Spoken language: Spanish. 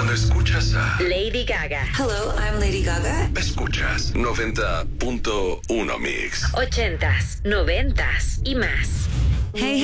Cuando escuchas a Lady Gaga. Hello, I'm Lady Gaga. Escuchas 90.1 Mix. 80s, 90s y más. Hey,